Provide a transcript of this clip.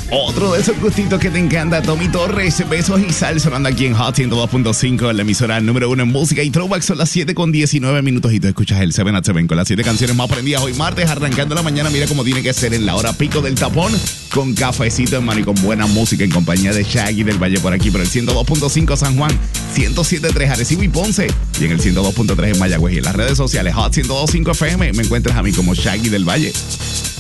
Otro de esos gustitos que te encanta, Tommy Torres, besos y sal sonando aquí en Hot 102.5, la emisora número 1 en música y throwback. Son las 7:19 y tú escuchas el 7 at 7 con las 7 canciones más prendidas hoy martes, arrancando la mañana. Mira cómo tiene que ser en la hora pico del tapón, con cafecito en mano y con buena música en compañía de Shaggy del Valle por aquí por el 102.5 San Juan, 107.3 Arecibo y Ponce y en el 102.3 en Mayagüez y en las redes sociales Hot 102.5 FM me encuentras a mí como Shaggy del Valle.